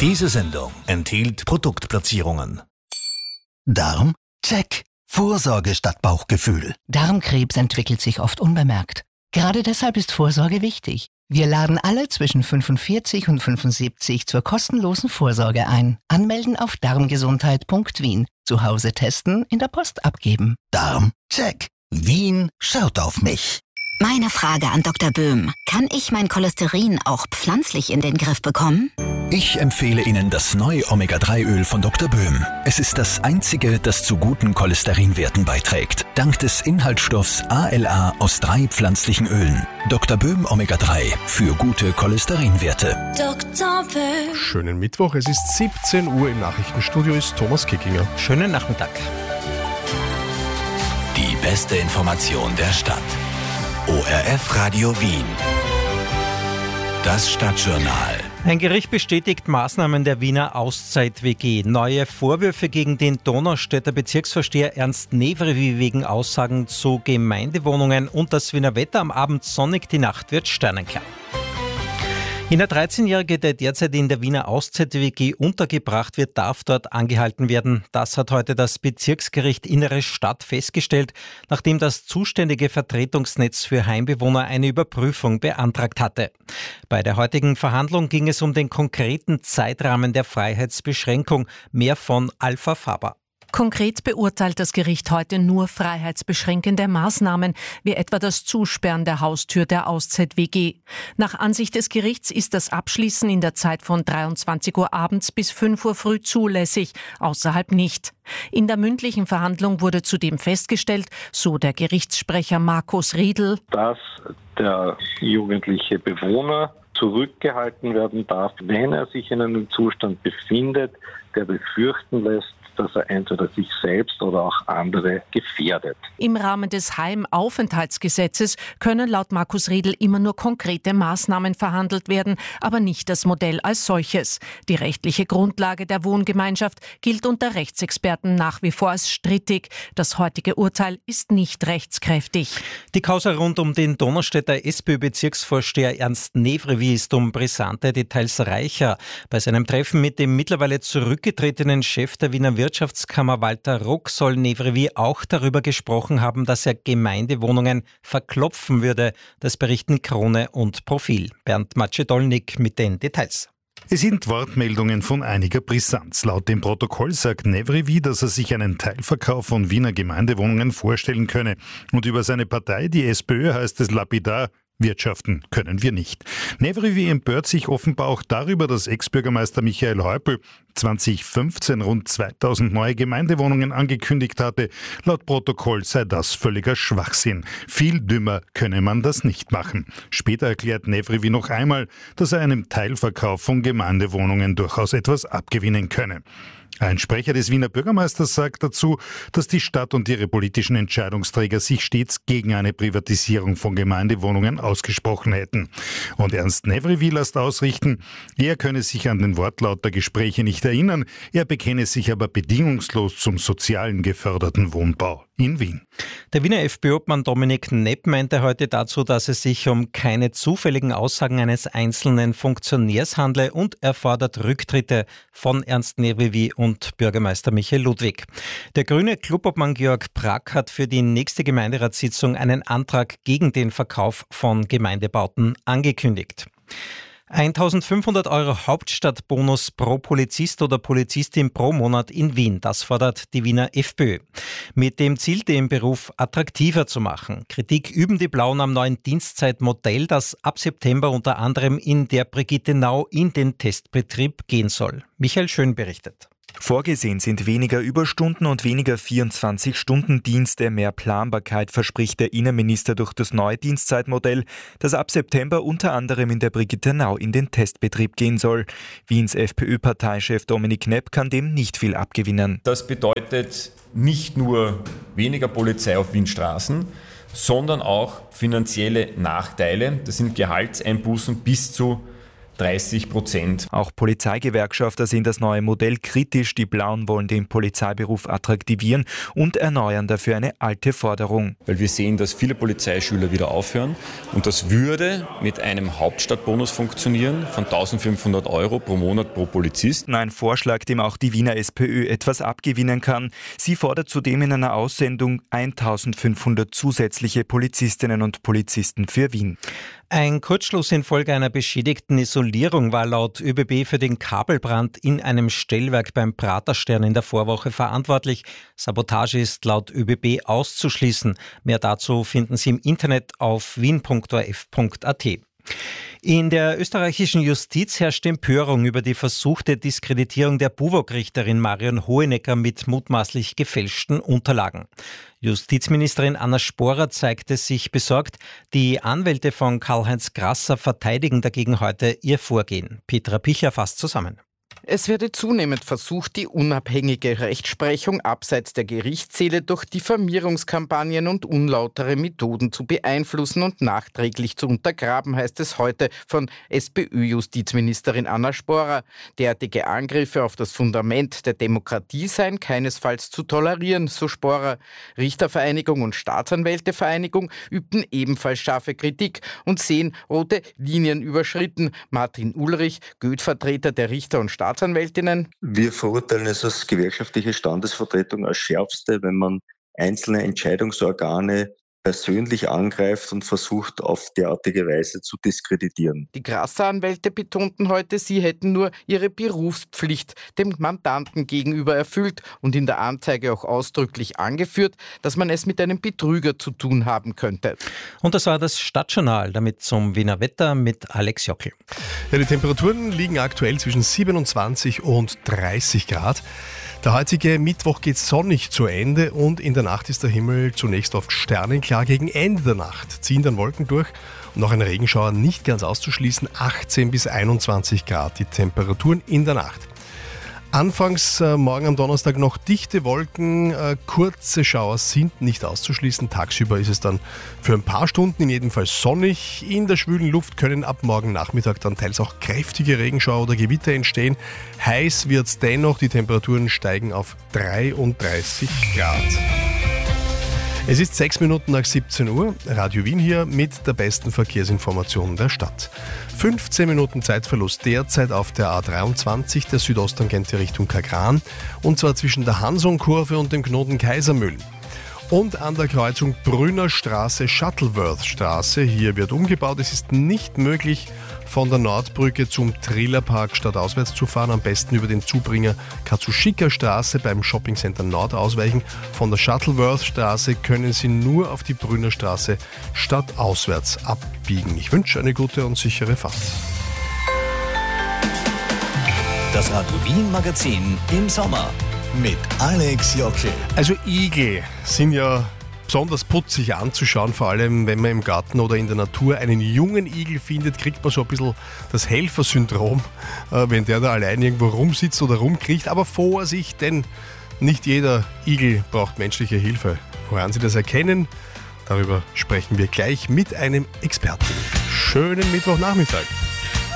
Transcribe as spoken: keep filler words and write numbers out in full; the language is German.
Diese Sendung enthielt Produktplatzierungen. Darm? Check. Vorsorge statt Bauchgefühl. Darmkrebs entwickelt sich oft unbemerkt. Gerade deshalb ist Vorsorge wichtig. Wir laden alle zwischen fünfundvierzig und fünfundsiebzig zur kostenlosen Vorsorge ein. Anmelden auf darmgesundheit punkt wien. Zu Hause testen, in der Post abgeben. Darm? Check. Wien schaut auf mich. Meine Frage an Doktor Böhm. Kann ich mein Cholesterin auch pflanzlich in den Griff bekommen? Ich empfehle Ihnen das neue Omega drei Öl von Doktor Böhm. Es ist das einzige, das zu guten Cholesterinwerten beiträgt. Dank des Inhaltsstoffs A L A aus drei pflanzlichen Ölen. Doktor Böhm Omega drei für gute Cholesterinwerte. Doktor Böhm. Schönen Mittwoch, es ist siebzehn Uhr, im Nachrichtenstudio ist Thomas Kickinger. Schönen Nachmittag. Die beste Information der Stadt. O R F Radio Wien. Das Stadtjournal. Ein Gericht bestätigt Maßnahmen der Wiener Auszeit-W G. Neue Vorwürfe gegen den Donaustädter Bezirksvorsteher Ernst Nevrevi wegen Aussagen zu Gemeindewohnungen und das Wiener Wetter am Abend sonnig, die Nacht wird sternenklar. Jener dreizehnjährige, der derzeit in der Wiener Auszeit-W G untergebracht wird, darf dort angehalten werden. Das hat heute das Bezirksgericht Innere Stadt festgestellt, nachdem das zuständige Vertretungsnetz für Heimbewohner eine Überprüfung beantragt hatte. Bei der heutigen Verhandlung ging es um den konkreten Zeitrahmen der Freiheitsbeschränkung. Mehr von Alpha Faber. Konkret beurteilt das Gericht heute nur freiheitsbeschränkende Maßnahmen, wie etwa das Zusperren der Haustür der Auszeit-W G. Nach Ansicht des Gerichts ist das Abschließen in der Zeit von dreiundzwanzig Uhr abends bis fünf Uhr früh zulässig, außerhalb nicht. In der mündlichen Verhandlung wurde zudem festgestellt, so der Gerichtssprecher Markus Riedl, dass der jugendliche Bewohner zurückgehalten werden darf, wenn er sich in einem Zustand befindet, der befürchten lässt, dass er entweder sich selbst oder auch andere gefährdet. Im Rahmen des Heimaufenthaltsgesetzes können laut Markus Riedl immer nur konkrete Maßnahmen verhandelt werden, aber nicht das Modell als solches. Die rechtliche Grundlage der Wohngemeinschaft gilt unter Rechtsexperten nach wie vor als strittig. Das heutige Urteil ist nicht rechtskräftig. Die Causa rund um den Donaustädter SPÖ-Bezirksvorsteher Ernst Nevrevi ist um brisante Details reicher. Bei seinem Treffen mit dem mittlerweile zurückgetretenen Chef der Wiener Wirtschaftskammer Walter Ruck soll Nevrevi auch darüber gesprochen haben, dass er Gemeindewohnungen verklopfen würde. Das berichten Krone und Profil. Bernd Macedolnik mit den Details. Es sind Wortmeldungen von einiger Brisanz. Laut dem Protokoll sagt Nevrevi, dass er sich einen Teilverkauf von Wiener Gemeindewohnungen vorstellen könne. Und über seine Partei, die SPÖ, heißt es lapidar: Wirtschaften können wir nicht. Nevrevi empört sich offenbar auch darüber, dass Ex-Bürgermeister Michael Häupl zwanzig fünfzehn rund zweitausend neue Gemeindewohnungen angekündigt hatte. Laut Protokoll sei das völliger Schwachsinn. Viel dümmer könne man das nicht machen. Später erklärt Nevrevi noch einmal, dass er einem Teilverkauf von Gemeindewohnungen durchaus etwas abgewinnen könne. Ein Sprecher des Wiener Bürgermeisters sagt dazu, dass die Stadt und ihre politischen Entscheidungsträger sich stets gegen eine Privatisierung von Gemeindewohnungen ausgesprochen hätten. Und Ernst Nevrevi lässt ausrichten, er könne sich an den Wortlaut der Gespräche nicht erinnern, er bekenne sich aber bedingungslos zum sozialen geförderten Wohnbau in Wien. Der Wiener FPÖ-Obmann Dominik Nepp meinte heute dazu, dass es sich um keine zufälligen Aussagen eines einzelnen Funktionärs handle und er fordert Rücktritte von Ernst Nevrevi und Bürgermeister Michael Ludwig. Der grüne Clubobmann Georg Brack hat für die nächste Gemeinderatssitzung einen Antrag gegen den Verkauf von Gemeindebauten angekündigt. eintausendfünfhundert Euro Hauptstadtbonus pro Polizist oder Polizistin pro Monat in Wien. Das fordert die Wiener FPÖ. Mit dem Ziel, den Beruf attraktiver zu machen. Kritik üben die Blauen am neuen Dienstzeitmodell, das ab September unter anderem in der Brigittenau in den Testbetrieb gehen soll. Michael Schön berichtet. Vorgesehen sind weniger Überstunden und weniger vierundzwanzig-Stunden-Dienste. Mehr Planbarkeit verspricht der Innenminister durch das neue Dienstzeitmodell, das ab September unter anderem in der Brigittenau in den Testbetrieb gehen soll. Wiens FPÖ-Parteichef Dominik Nepp kann dem nicht viel abgewinnen. Das bedeutet nicht nur weniger Polizei auf Wiens Straßen, sondern auch finanzielle Nachteile. Das sind Gehaltseinbußen bis zu dreißig Prozent. Auch Polizeigewerkschafter sehen das neue Modell kritisch. Die Blauen wollen den Polizeiberuf attraktivieren und erneuern dafür eine alte Forderung. Weil wir sehen, dass viele Polizeischüler wieder aufhören und das würde mit einem Hauptstadtbonus funktionieren von eintausendfünfhundert Euro pro Monat pro Polizist. Ein Vorschlag, dem auch die Wiener SPÖ etwas abgewinnen kann. Sie fordert zudem in einer Aussendung eintausendfünfhundert zusätzliche Polizistinnen und Polizisten für Wien. Ein Kurzschluss infolge einer beschädigten Isolierung war laut ÖBB für den Kabelbrand in einem Stellwerk beim Praterstern in der Vorwoche verantwortlich. Sabotage ist laut ÖBB auszuschließen. Mehr dazu finden Sie im Internet auf wien punkt o r f punkt a t. In der österreichischen Justiz herrscht Empörung über die versuchte Diskreditierung der Buwog-Richterin Marion Hohenecker mit mutmaßlich gefälschten Unterlagen. Justizministerin Anna Sporer zeigte sich besorgt. Die Anwälte von Karl-Heinz Grasser verteidigen dagegen heute ihr Vorgehen. Petra Picher fasst zusammen. Es werde zunehmend versucht, die unabhängige Rechtsprechung abseits der Gerichtssäle durch Diffamierungskampagnen und unlautere Methoden zu beeinflussen und nachträglich zu untergraben, heißt es heute von SPÖ-Justizministerin Anna Sporer. Derartige Angriffe auf das Fundament der Demokratie seien keinesfalls zu tolerieren, so Sporer. Richtervereinigung und Staatsanwältevereinigung übten ebenfalls scharfe Kritik und sehen rote Linien überschritten. Martin Ulrich, Goethe-Vertreter der Richter und Staatsanwälte, Wir verurteilen es als gewerkschaftliche Standesvertretung als Schärfste, wenn man einzelne Entscheidungsorgane persönlich angreift und versucht, auf derartige Weise zu diskreditieren. Die Grasser-Anwälte betonten heute, sie hätten nur ihre Berufspflicht dem Mandanten gegenüber erfüllt und in der Anzeige auch ausdrücklich angeführt, dass man es mit einem Betrüger zu tun haben könnte. Und das war das Stadtjournal, damit zum Wiener Wetter mit Alex Jockel. Ja, die Temperaturen liegen aktuell zwischen siebenundzwanzig und dreißig Grad. Der heutige Mittwoch geht sonnig zu Ende und in der Nacht ist der Himmel zunächst oft sternenklar. Gegen Ende der Nacht ziehen dann Wolken durch und noch ein Regenschauer nicht ganz auszuschließen. achtzehn bis einundzwanzig Grad die Temperaturen in der Nacht. Anfangs äh, morgen am Donnerstag noch dichte Wolken, äh, kurze Schauer sind nicht auszuschließen. Tagsüber ist es dann für ein paar Stunden in jedem Fall sonnig. In der schwülen Luft können ab morgen Nachmittag dann teils auch kräftige Regenschauer oder Gewitter entstehen. Heiß wird es dennoch, die Temperaturen steigen auf dreiunddreißig Grad. Es ist sechs Minuten nach siebzehn Uhr, Radio Wien hier mit der besten Verkehrsinformation der Stadt. fünfzehn Minuten Zeitverlust derzeit auf der A dreiundzwanzig, der Südosttangente Richtung Kagran, und zwar zwischen der Hanson-Kurve und dem Knoten Kaisermühlen. Und an der Kreuzung Brünner Straße, Shuttleworth-Straße. Hier wird umgebaut. Es ist nicht möglich, von der Nordbrücke zum Trillerpark stadtauswärts zu fahren. Am besten über den Zubringer Katsushika Straße beim Shoppingcenter Nord ausweichen. Von der Shuttleworth-Straße können Sie nur auf die Brünner Straße stadtauswärts abbiegen. Ich wünsche eine gute und sichere Fahrt. Das Radio Wien Magazin im Sommer mit Alex Jockel. Also Igel sind ja besonders putzig anzuschauen, vor allem wenn man im Garten oder in der Natur einen jungen Igel findet, kriegt man so ein bisschen das Helfersyndrom, wenn der da allein irgendwo rumsitzt oder rumkriecht. Aber Vorsicht, denn nicht jeder Igel braucht menschliche Hilfe. Woran Sie das erkennen, darüber sprechen wir gleich mit einem Experten. Schönen Mittwochnachmittag.